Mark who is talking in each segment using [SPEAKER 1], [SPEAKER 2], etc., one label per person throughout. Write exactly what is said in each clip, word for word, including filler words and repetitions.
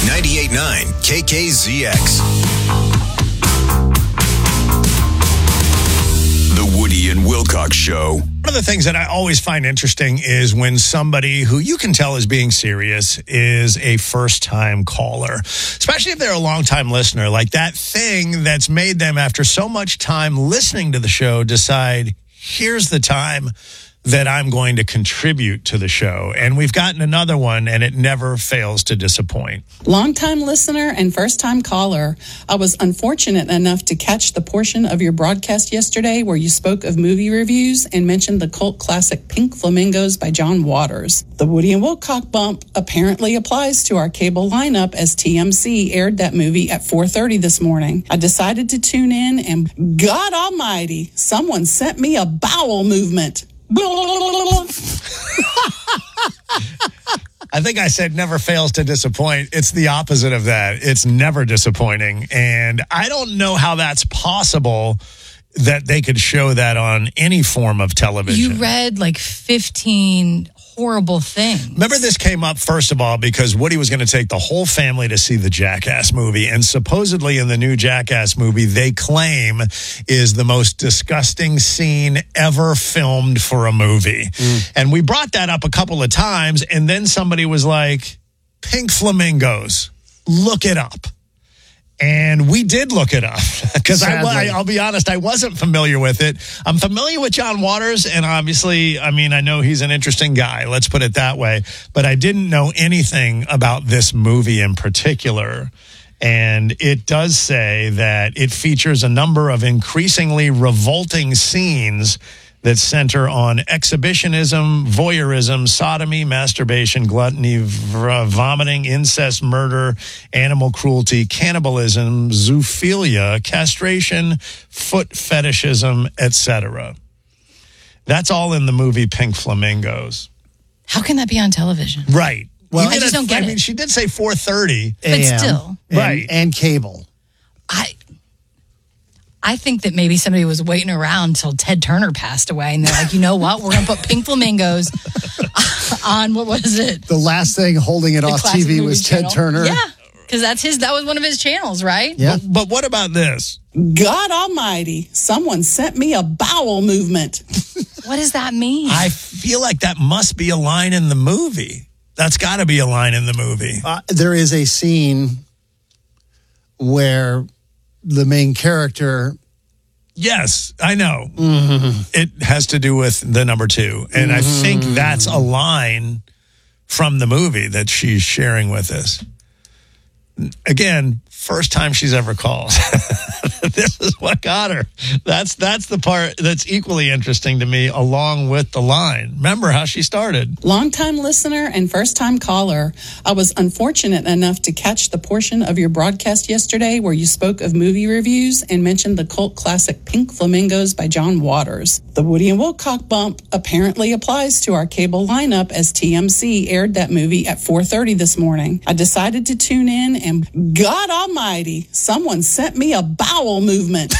[SPEAKER 1] ninety-eight point nine K K Z X. The Woody and Wilcox Show.
[SPEAKER 2] One of the things that I always find interesting is when somebody who you can tell is being serious is a first-time caller, especially if they're a long-time listener. Like that thing that's made them, after so much time listening to the show, decide, here's the time that I'm going to contribute to the show. And we've gotten another one, and it never fails to disappoint.
[SPEAKER 3] Longtime listener and first-time caller, I was unfortunate enough to catch the portion of your broadcast yesterday where you spoke of movie reviews and mentioned the cult classic Pink Flamingos by John Waters. The Woody and Wilcox bump apparently applies to our cable lineup, as T M C aired that movie at four thirty this morning. I decided to tune in, and God almighty, someone sent me a bowel movement.
[SPEAKER 2] I think I said never fails to disappoint. It's the opposite of that. It's never disappointing. And I don't know how that's possible that they could show that on any form of television.
[SPEAKER 4] You read like fifteen horrible things.
[SPEAKER 2] Remember, this came up, first of all, because Woody was going to take the whole family to see the Jackass movie. And supposedly in the new Jackass movie, they claim is the most disgusting scene ever filmed for a movie. Mm. And we brought that up a couple of times. And then somebody was like, Pink Flamingos, look it up. And we did look it up because I, I, I'll be honest, I wasn't familiar with it. I'm familiar with John Waters, and obviously, I mean, I know he's an interesting guy. Let's put it that way. But I didn't know anything about this movie in particular. And it does say that it features a number of increasingly revolting scenes that center on exhibitionism, voyeurism, sodomy, masturbation, gluttony, v- vomiting, incest, murder, animal cruelty, cannibalism, zoophilia, castration, foot fetishism, et cetera. That's all in the movie Pink Flamingos.
[SPEAKER 4] How can that be on television?
[SPEAKER 2] Right.
[SPEAKER 4] Well, I just don't get
[SPEAKER 2] I
[SPEAKER 4] it.
[SPEAKER 2] mean, she did say four thirty.
[SPEAKER 4] But still.
[SPEAKER 5] And,
[SPEAKER 2] right.
[SPEAKER 5] And cable.
[SPEAKER 4] I... I think that maybe somebody was waiting around until Ted Turner passed away, and they're like, you know what? We're going to put Pink Flamingos on, what was it?
[SPEAKER 5] The last thing holding it
[SPEAKER 4] The
[SPEAKER 5] off T V was Ted
[SPEAKER 4] channel.
[SPEAKER 5] Turner.
[SPEAKER 4] Yeah, because that's his. That was one of his channels, right?
[SPEAKER 5] Yeah.
[SPEAKER 2] But, but what about this?
[SPEAKER 3] God almighty, someone sent me a bowel movement.
[SPEAKER 4] What does that mean?
[SPEAKER 2] I feel like that must be a line in the movie. That's got to be a line in the movie.
[SPEAKER 5] Uh, there is a scene where the main character...
[SPEAKER 2] Yes, I know.
[SPEAKER 5] Mm-hmm.
[SPEAKER 2] It has to do with the number two. And mm-hmm. I think that's a line from the movie that she's sharing with us. Again, first time she's ever called. This is what got her. That's that's the part that's equally interesting to me, along with the line. Remember how she started.
[SPEAKER 3] Longtime listener and first-time caller, I was unfortunate enough to catch the portion of your broadcast yesterday where you spoke of movie reviews and mentioned the cult classic Pink Flamingos by John Waters. The Woody and Wilcox bump apparently applies to our cable lineup, as T M C aired that movie at four thirty this morning. I decided to tune in, and God almighty, someone sent me a bowel movement.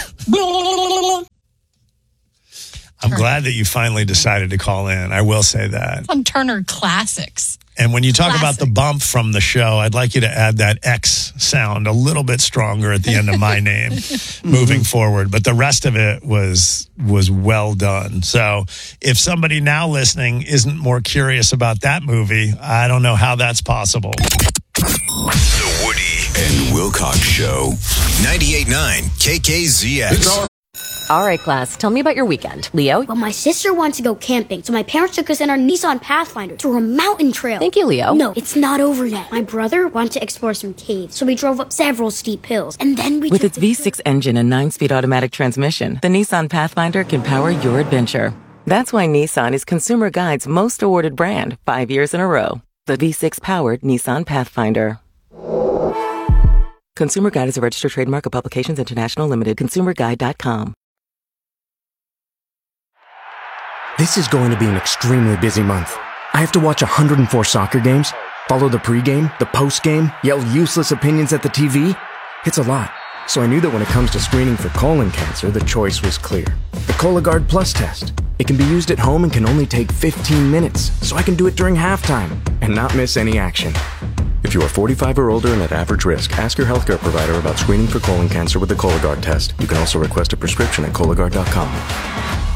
[SPEAKER 2] I'm glad that you finally decided to call in. I will say that.
[SPEAKER 4] On Turner Classics.
[SPEAKER 2] And when you talk
[SPEAKER 4] Classic.
[SPEAKER 2] about the bump from the show, I'd like you to add that X sound a little bit stronger at the end of my name moving forward. But the rest of it was was well done. So if somebody now listening isn't more curious about that movie, I don't know how that's possible.
[SPEAKER 1] The Woody and Wilcox Show. ninety-eight point nine K K Z X.
[SPEAKER 6] All right, class, tell me about your weekend. Leo?
[SPEAKER 7] Well, my sister wants to go camping, so my parents took us in our Nissan Pathfinder to a mountain trail.
[SPEAKER 6] Thank you, Leo.
[SPEAKER 7] No, it's not over yet. My brother wanted to explore some caves, so we drove up several steep hills, and then we
[SPEAKER 8] With
[SPEAKER 7] took
[SPEAKER 8] its
[SPEAKER 7] the
[SPEAKER 8] V six engine and nine-speed automatic transmission, the Nissan Pathfinder can power your adventure. That's why Nissan is Consumer Guide's most awarded brand, five years in a row. The V six-powered Nissan Pathfinder. Consumer Guide is a registered trademark of Publications International Limited. consumer guide dot com.
[SPEAKER 9] This is going to be an extremely busy month. I have to watch one hundred four soccer games, follow the pregame, the postgame, yell useless opinions at the T V. It's a lot. So I knew that when it comes to screening for colon cancer, the choice was clear. The Cologuard Plus test. It can be used at home and can only take fifteen minutes, so I can do it during halftime and not miss any action. If If you are forty-five or older and at average risk, ask your healthcare provider about screening for colon cancer with the Cologuard test. You can also request a prescription at Cologuard dot com.